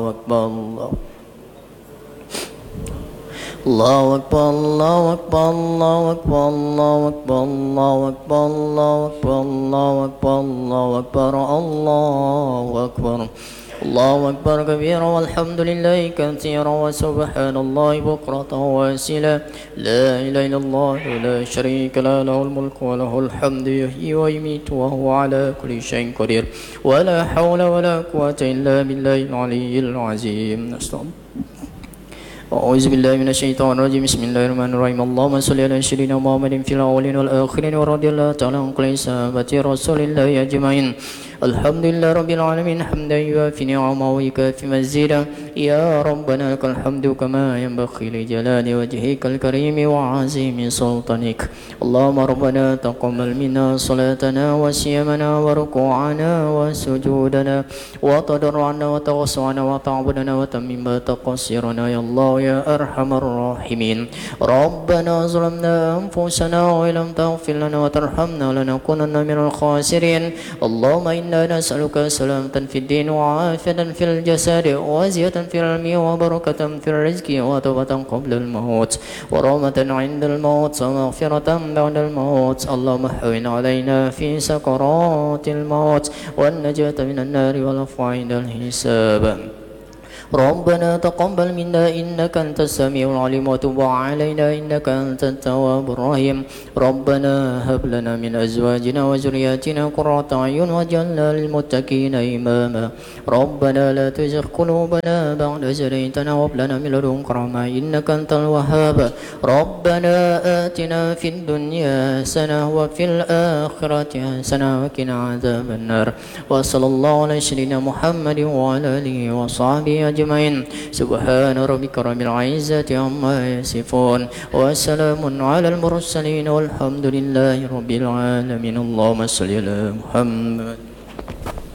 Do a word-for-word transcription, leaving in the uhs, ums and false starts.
أكبر الله الله أكبر الله أكبر الله أكبر الله أكبر الله أكبر الله أكبر الله أكبر الله أكبر الله أكبر الله أكبر كبيرا والحمد لله كثيرا وسبحان الله بكرة واسلا لا إله إلا الله لا شريك له له الملك وله الحمد يحيي ويميت وهو على كل شيء قدير ولا حول ولا قوة إلا بالله العلي العظيم. أعوذ بالله من الشيطان الرجيم. بسم الله الرحمن الرحيم. اللهم صل على سيدنا محمد في الأولين والآخرين ورضي الله تعالى عن كل صحابة رسول الله أجمعين. الحمد لله رب العالمين حمدا يوافي نعمه ويكافي مزيدا. يا ربنا لك الحمد كما ينبغي لجلال وجهك الكريم وعظيم سلطانك. اللهم ربنا تقبل منا صلاتنا وصيامنا وركوعنا وسجودنا وتضرعنا وتوسعنا وتعبدنا وتمم تقصيرنا يا الله يا أرحم الراحمين. ربنا ظلمنا أنفسنا وإن لم تغفر لنا وترحمنا لنكونن من الخاسرين. اللهم إنا نسألك سلامة في الدين وعافية في الجسد وزيادة في العلم وبركة في الرزق وتوبة قبل الموت ورحمة عند الموت ومغفرة بعد الموت. اللهم هون علينا في سكرات الموت والنجاة من النار والعفو عند الحساب. ربنا تقبل منا إنك أنت السميع العليم وتب علينا إنك أنت التواب الرحيم. ربنا هب لنا من أزواجنا وذرياتنا قرة أعين واجعلنا للمتقين إماما. ربنا لا تزغ قلوبنا بعد إذ هديتنا وهب لنا من لدنك رحمة إنك أنت الوهاب. ربنا آتنا في الدنيا حسنة وفي الآخرة حسنة وقنا عذاب النار. وصلى الله على سيدنا محمد وعلى آله وصحبه أجمعين. سبحان ربك رب العزة عما يصفون وسلام على المرسلين والحمد لله رب العالمين. اللهم صل على محمد.